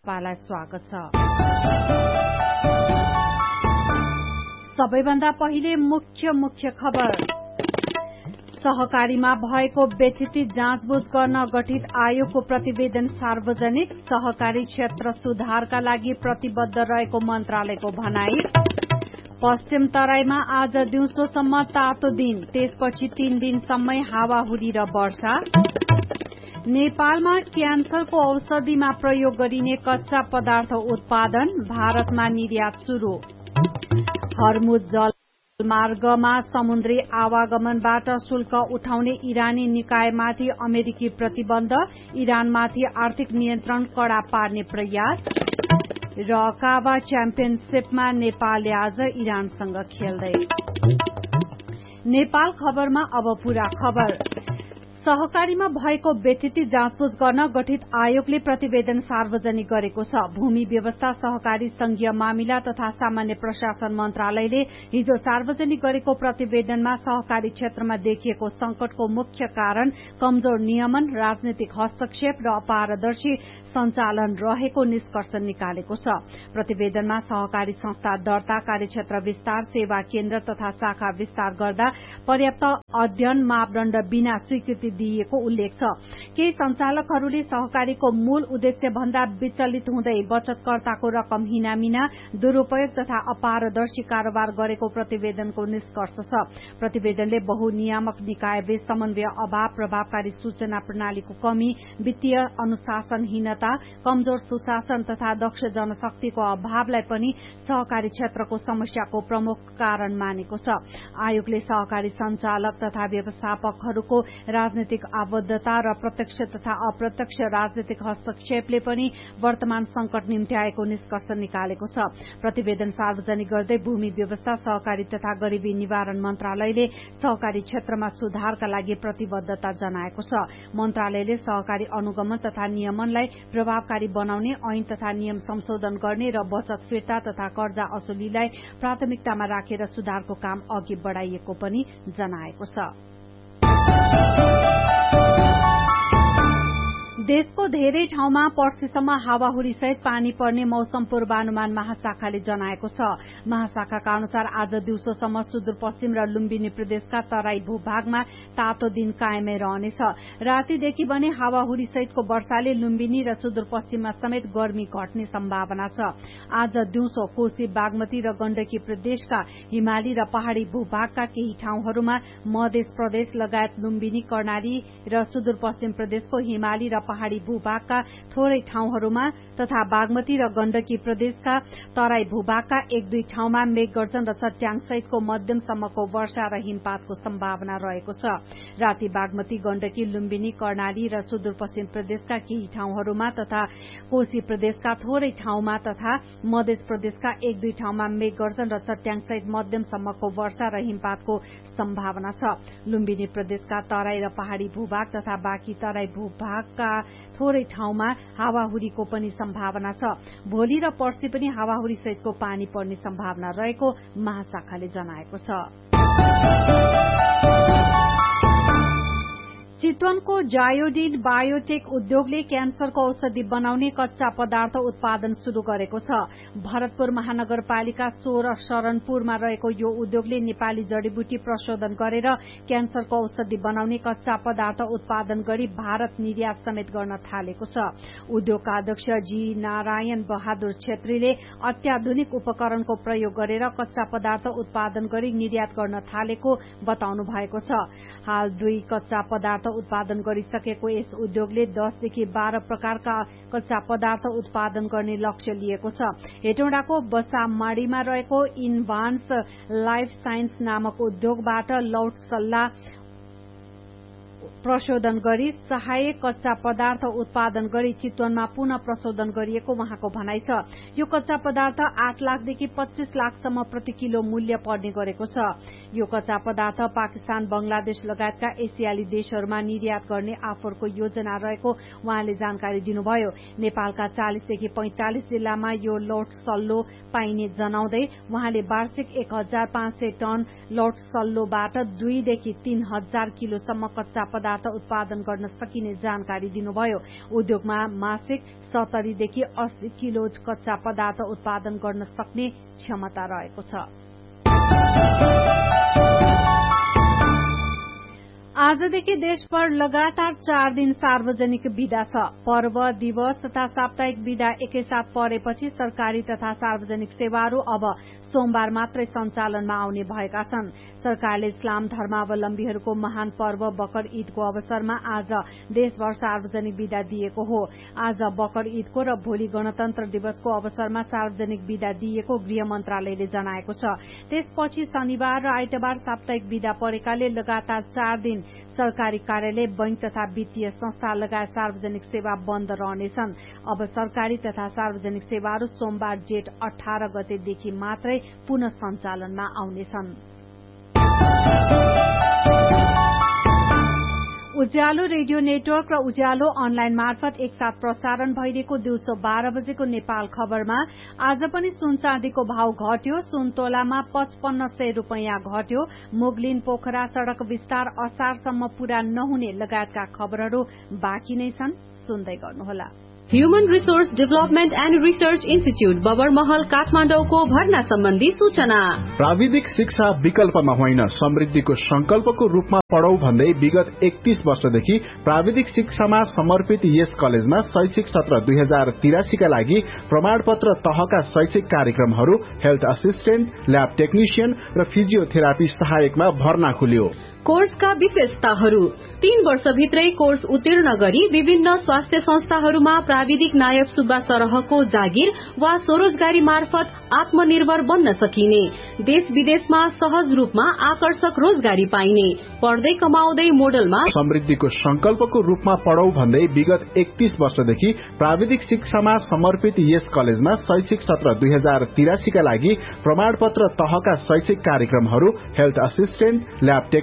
तपाईलाई स्वागत छ। सबैभन्दा पहिले मुख्य खबर। सहकारीमा भएको बेथिति जाँचबुझ गर्न गठित आयोगको प्रतिवेदन सार्वजनिक। सहकारी क्षेत्र सुधारका लागि प्रतिबद्ध रहेको मन्त्रालयको भनाई। पश्चिम तराईमा आज दिउँसोसम्म तातो दिन, त्यसपछि 3 दिनसम्मै हावाहुरी र वर्षा। नेपालमा क्यान्सरको औषधिमा प्रयोग गरिने कच्चा पदार्थ उत्पादन, भारतमा निर्यात शुरू। हर्मुज जलमार्गमा समुद्री आवागमनबाट शुल्क उठाउने इरानी निकायमाथि अमेरिकी प्रतिबन्ध, इरानमाथि आर्थिक नियन्त्रण कड़ा पार्ने प्रयास। र काबा च्याम्पियनशीपमा नेपालले आज इरानसँग खेल्दै। नेपाल खबरमा अब पूरा खबर। सहकारीमा भएको बेथिति जाँचबुझ गर्न गठित आयोगले प्रतिवेदन सार्वजनिक गरेको छ। भूमि व्यवस्था, सहकारी संघीय मामिला तथा सामान्य प्रशासन मन्त्रालयले हिजो सार्वजनिक गरेको प्रतिवेदनमा सहकारी क्षेत्रमा देखिएको संकटको मुख्य कारण कमजोर नियमन, राजनीतिक हस्तक्षेप र अपारदर्शी सञ्चालन रहेको निष्कर्ष निकालेको छ। प्रतिवेदनमा सहकारी संस्था दर्ता, कार्यक्षेत्र विस्तार, सेवा केन्द्र तथा शाखा विस्तार गर्दा पर्याप्त अध्ययन मापदण्ड बिना स्वीकृति दिएको उल्लेख छ। केही संचालकहरूले सहकारीको मूल उद्देश्य भन्दा विचलित हुँदै बचतकर्ताको रकम हिनामिना, दुरूपयोग तथा अपारदर्शी कारोबार गरेको प्रतिवेदनको निष्कर्ष छ। प्रतिवेदनले बहुनियामक निकायबीच समन्वय अभाव, प्रभावकारी सूचना प्रणालीको कमी, वित्तीय अनुशासनहीनता, कमजोर सुशासन तथा दक्ष जनशक्तिको अभावलाई पनि सहकारी क्षेत्रको समस्याको प्रमुख कारण मानेको छ। आयोगले सहकारी संचालक तथा व्यवस्थापकहरूको राजनीतिक आबद्धता र प्रत्यक्ष तथा अप्रत्यक्ष राजनीतिक हस्तक्षेपले पनि वर्तमान संकट निम्त्याएको निष्कर्ष निकालेको छ। प्रतिवेदन सार्वजनिक गर्दै भूमि व्यवस्था, सहकारी तथा गरीबी निवारण मन्त्रालयले सहकारी क्षेत्रमा सुधारका लागि प्रतिबद्धता जनाएको छ। मन्त्रालयले सहकारी अनुगमन तथा नियमनलाई प्रभावकारी बनाउने, ऐन तथा नियम संशोधन गर्ने र बचत फिर्ता तथा कर्जा असुलीलाई प्राथमिकतामा राखेर सुधारको काम अघि बढ़ाइएको पनि जनाएको छ। देशको धेरै ठाउँमा पर्सिसम्म हावाहुरी सहित पानी पर्ने मौसम पूर्वानुमान महाशाखाले जनाएको छ। महाशाखाका अनुसार आज दिउँसोसम्म सुदूरपश्चिम र लुम्बिनी प्रदेशका तराई भूभागमा तातो दिन कायमै रहनेछ। रातिदेखि भने हावाहुरी सहितको वर्षाले लुम्बिनी र सुदूरपश्चिममा समेत गर्मी घट्ने सम्भावना छ। आज दिउँसो कोशी, बागमती र गण्डकी प्रदेशका हिमाली र पहाड़ी भूभागका केही ठाउँहरूमा, मध्य प्रदेश लगायत लुम्बिनी, कर्णाली र सुदूरपश्चिम प्रदेशको हिमाली र पहाड़ी भूभागका थोरै ठाउँहरूमा तथा बागमती र गण्डकी प्रदेशका तराई भूभागका 1-2 ठाउँमा मेघगर्जन र चट्याङ सहितको मध्यमसम्मको वर्षा र हिमपातको सम्भावना रहेको छ। राति बागमती, गण्डकी, लुम्बिनी, कर्णाली र सुदूरपश्चिम प्रदेशका केही ठाउँहरूमा तथा कोशी प्रदेशका थोरै ठाउँमा तथा मध्य प्रदेशका 1-2 ठाउँमा मेघगर्जन र चट्याङ सहित मध्यमसम्मको वर्षा र हिमपातको सम्भावना छ। लुम्बिनी प्रदेशका तराई र पहाड़ी भूभाग तथा बाँकी तराई भूभागका थोरै ठाउँमा हावाहुरीको पनि सम्भावना छ। भोलि र पर्सि पनि हावाहुरी सहितको पानी पर्ने सम्भावना रहेको महाशाखाले जनाएको छ। चितवनको जायोडिन बायोटेक उद्योगले क्यान्सरको औषधि बनाउने कच्चा पदार्थ उत्पादन शुरू गरेको छ। भरतपुर महानगरपालिका 16 शरणपुरमा रहेको यो उद्योगले नेपाली जडीबुटी प्रशोधन गरेर क्यान्सरको औषधि बनाउने कच्चा पदार्थ उत्पादन गरी भारत निर्यात समेत गर्न थालेको छ। उद्योगका अध्यक्ष जी नारायण बहादुर छेत्रीले अत्याधुनिक उपकरणको प्रयोग गरेर कच्चा पदार्थ उत्पादन गरी निर्यात गर्न थालेको बताउनु भएको छ। हाल 2 कच्चा पदार्थ उत्पादन गरिसकेको यस उद्योगले 10 देखि 12 प्रकारका कच्चा पदार्थ उत्पादन गर्ने लक्ष्य लिएको छ। हेटौडाको बसामाडीमा रहेको इन्भान्स लाइफ साइन्स नामक उद्योगबाट लौट सल्लाह प्रशोधन गरी सहायक कच्चा पदार्थ उत्पादन गरी चितवनमा पुनः प्रशोधन गरिएको उहाँको भनाइ छ। यो कच्चा पदार्थ 8 लाखदेखि 25 लाखसम्म प्रति किलो मूल्य पर्ने गरेको छ। यो कच्चा पदार्थ पाकिस्तान, बंगलादेश लगायतका एसियाली देशहरूमा निर्यात गर्ने आफरको योजना रहेको उहाँले जानकारी दिनुभयो। नेपालका 40 देखि 45 जिल्लामा यो लौट सल्लो पाइने जनाउँदै उहाँले वार्षिक 1500 टन लौट सल्लोबाट 2 देखि 3000 किलोसम्म कच्चा पदार्थ पदार्थ उत्पादन गर्न सकिने जानकारी दिनुभयो। उद्योगमा मासिक 70 देखि 80 किलो कच्चा पदार्थ उत्पादन गर्न सक्ने क्षमता रहेको छ। आजदेखि देशभर लगातार 4 दिन सार्वजनिक बिदा छ। पर्व, दिवस तथा साप्ताहिक बिदा एकैसाथ परेपछि सरकारी तथा सार्वजनिक सेवाहरू अब सोमबार मात्रै सञ्चालनमा आउने भएका छन्। सरकारले इस्लाम धर्मावलम्बीहरूको महान पर्व बकर ईदको अवसरमा आज देशभर सार्वजनिक बिदा दिएको हो। आज बकर ईदको र भोलि गणतन्त्र दिवसको अवसरमा सार्वजनिक बिदा दिएको गृह मन्त्रालयले जनाएको छ। त्यसपछि शनिबार र आइतबार साप्ताहिक बिदा परेकाले लगातार 4 दिन सरकारी कार्यालय, बैंक तथा वित्तीय संस्था लगायत सार्वजनिक सेवा बन्द रहनेछन्। अब सरकारी तथा सार्वजनिक सेवाहरू सोमबार जेठ 18 गतेदेखि मात्रै पुनः सञ्चालनमा आउनेछन्। उज्यालो रेडियो नेटवर्क र उज्यालो अनलाइन मार्फत एकसाथ प्रसारण भइरहेको दिउँसो 12 बजेको नेपाल खबरमा आज पनि सुन चाँदीको भाव घट्यो। सुन तोलामा 5500 रुपैयाँ घट्यो। मुगलिन पोखरा सड़क विस्तार असारसम्म पूरा नहुने लगायतका खबरहरू बाँकी नै छन्। सुन्दै गर्नुहोला। Human resource development and research institute Babarmahal काठमाडौँको भर्ना सम्बन्धी सूचना। प्राविधिक शिक्षा विकल्पमा होइन, समृद्धिको संकल्पको रूपमा पढौं भन्दै विगत 31 वर्षदेखि प्राविधिक शिक्षामा समर्पित यस कलेजमा शैक्षिक सत्र 2083 का लागि प्रमाणपत्र तहका शैक्षिक कार्यक्रमहरू हेल्थ असिस्टेन्ट, ल्याब टेक्निशियन र फिजियोथेरापी सहायकमा भर्ना खुल्यो। कोर्सका विशेषताहरू: 3 वर्षभित्रै कोर्स उत्तीर्ण गरी विभिन्न स्वास्थ्य संस्थाहरूमा प्राविधिक नायक सुब्बा सरहको जागिर वा स्वरोजगारी मार्फत आत्मनिर्भर बन्न सकिने, देश विदेशमा सहज रूपमा आकर्षक रोजगारी पाइने, पढ्दै कमाउँदै मोडलमा समृद्धिको संकल्पको रूपमा पढौं भन्दै विगत 31 वर्षदेखि प्राविधिक शिक्षामा समर्पित यस कलेजमा शैक्षिक सत्र 2083 का लागि प्रमाणपत्र तहका शैक्षिक कार्यक्रमहरू हेल्थ असिस्टेन्ट, ल्याब